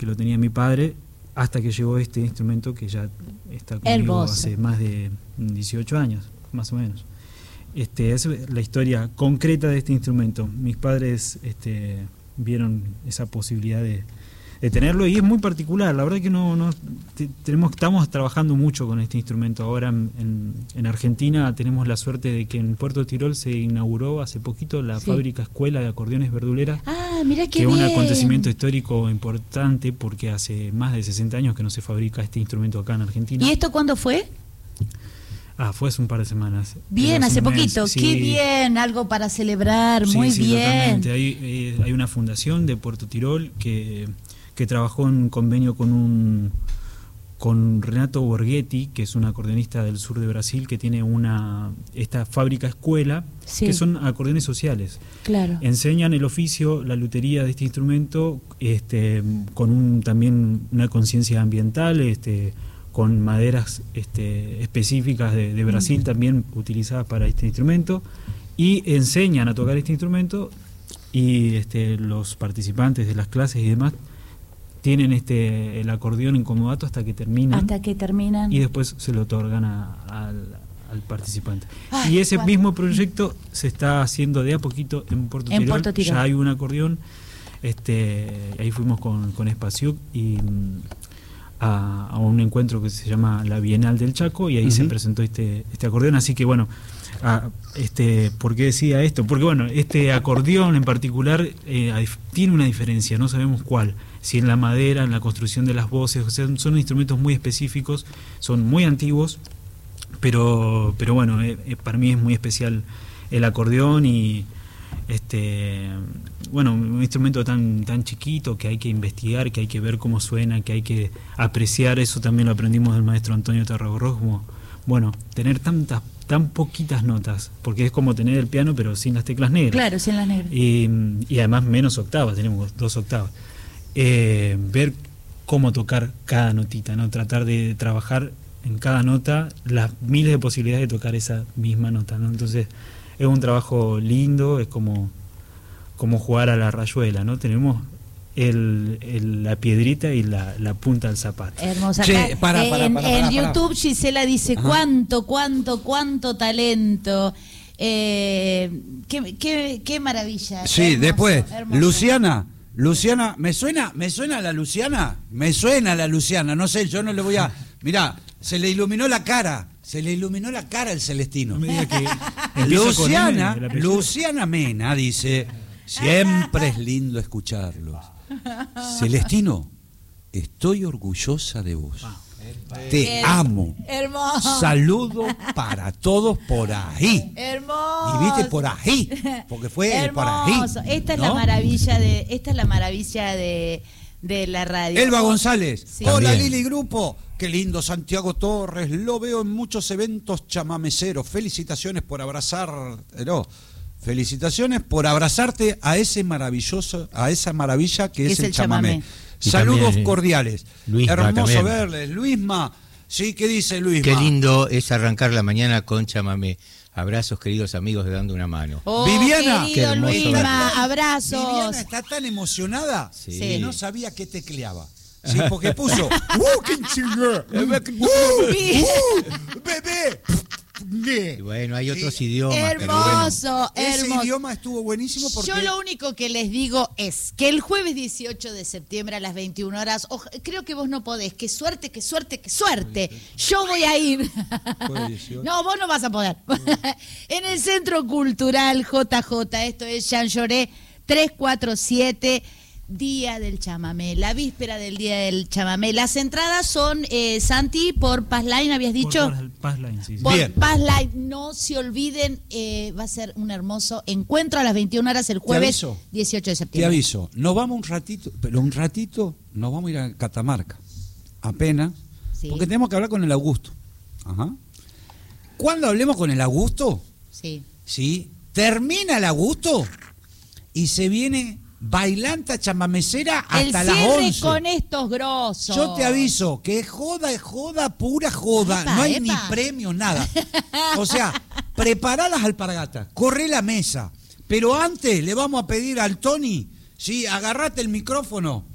que lo tenía mi padre, hasta que llegó este instrumento que ya está conmigo hace más de 18 años, más o menos. Es la historia concreta de este instrumento. Mis padres vieron esa posibilidad de tenerlo, y es muy particular. La verdad que estamos trabajando mucho con este instrumento. Ahora en Argentina tenemos la suerte de que en Puerto Tirol se inauguró hace poquito la fábrica escuela de acordeones Verdulera. Mirá qué que es bien. Un acontecimiento histórico importante, porque hace más de 60 años que no se fabrica este instrumento acá en Argentina. ¿Y esto cuándo fue? Fue hace un par de semanas. Bien, hace poquito. Sí. Qué bien, algo para celebrar, muy bien. Totalmente. Hay una fundación de Puerto Tirol que trabajó en convenio con Renato Borghetti, que es un acordeonista del sur de Brasil, que tiene esta fábrica escuela, que son acordeones sociales. Claro. Enseñan el oficio, la lutería de este instrumento, con también una conciencia ambiental, con maderas específicas de Brasil también utilizadas para este instrumento, y enseñan a tocar este instrumento, y los participantes de las clases y demás tienen el acordeón en comodato hasta que terminan. Y después se lo otorgan al participante. Y ese mismo proyecto se está haciendo de a poquito en Puerto Tirol. Ya hay un acordeón. Ahí fuimos con Espaciuc y a un encuentro que se llama la Bienal del Chaco, y ahí se presentó este acordeón. Así que bueno, ¿por qué decía esto? Porque bueno, este acordeón en particular tiene una diferencia, no sabemos cuál, si en la madera, en la construcción de las voces. O sea, son instrumentos muy específicos, son muy antiguos, pero bueno, para mí es muy especial el acordeón. Y bueno, un instrumento tan tan chiquito, que hay que investigar, que hay que ver cómo suena, que hay que apreciar. Eso también lo aprendimos del maestro Antonio Tarragorros, como bueno, tener tan poquitas notas, porque es como tener el piano pero sin las teclas negras. Claro, sin las negras. Y además menos octavas, tenemos 2 octavas. Ver cómo tocar cada notita, ¿no? Tratar de trabajar en cada nota las miles de posibilidades de tocar esa misma nota, ¿no? Entonces es un trabajo lindo, es como jugar a la rayuela, ¿no? Tenemos la piedrita y la punta del zapato. Hermosa. Che, en YouTube Gisela dice: cuánto talento. Qué maravilla. Sí, hermoso, después hermoso. Luciana, ¿me suena la Luciana? Me suena la Luciana, no sé, yo no le voy a... Mirá, se le iluminó la cara el Celestino. No me diga que Luciana Mena dice: siempre es lindo escucharlos. Celestino, estoy orgullosa de vos. Te amo. Hermoso. Saludo para todos por ahí. Hermoso. Y viste por ahí, porque fue hermoso. Por ahí. Esta es ¿no? la maravilla de la radio. Elba González. Sí. Hola También. Lili Grupo. Qué lindo Santiago Torres. Lo veo en muchos eventos chamameceros. Felicitaciones por abrazarte a esa maravilla que es el chamamé. Y Saludos también, cordiales. Luisma, Hermoso también. Verles. Luisma, sí, ¿qué dice Luisma? Qué lindo es arrancar la mañana con chamamé. Abrazos, queridos amigos de Dando una Mano. Viviana, querido qué hermoso. Luisma, abrazos. Viviana está tan emocionada Sí. que no sabía qué tecleaba. Sí, porque puso bebé. Y bueno, hay otros idiomas. Hermoso, Ese hermoso. idioma estuvo buenísimo porque... Yo lo único que les digo es que el jueves 18 de septiembre a las 21 horas, creo que vos no podés, qué suerte. Yo voy a ir. No, vos no vas a poder. En el Centro Cultural JJ, esto es Jean Lloré 347, Día del Chamamé, la víspera del Día del Chamamé. Las entradas son, Santi, por Passline, habías dicho. Por Passline, sí. Por Bien. Passline, no se olviden, va a ser un hermoso encuentro a las 21 horas el jueves 18 de Te septiembre. aviso, nos vamos un ratito nos vamos a ir a Catamarca, apenas, Sí. porque tenemos que hablar con el Augusto. Ajá. Cuando hablemos con el Augusto, Sí. termina el Augusto y se viene bailanta chamamecera hasta El las cierre 11. con estos grosos. Yo te aviso que es joda, pura joda. Epa, no hay epa. ni premios, nada. O sea, prepará las alpargatas, corre la mesa. Pero antes le vamos a pedir al Tony, sí, agarrate el micrófono